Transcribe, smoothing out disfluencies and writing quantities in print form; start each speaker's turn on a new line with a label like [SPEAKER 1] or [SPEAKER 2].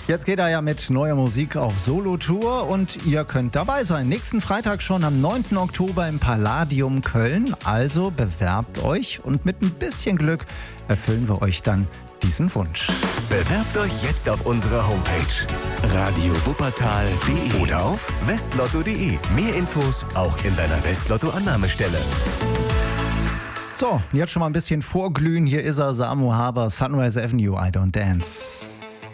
[SPEAKER 1] Jetzt geht er ja mit neuer Musik auf Solo-Tour und ihr könnt dabei sein. Nächsten Freitag schon am 9. Oktober im Palladium Köln. Also bewerbt euch und mit ein bisschen Glück erfüllen wir euch dann diesen Wunsch.
[SPEAKER 2] Bewerbt euch jetzt auf unserer Homepage radiowuppertal.de oder auf westlotto.de. Mehr Infos auch in deiner Westlotto-Annahmestelle.
[SPEAKER 1] So, jetzt schon mal ein bisschen vorglühen. Hier ist er, Samu Haber, Sunrise Avenue, I Don't Dance.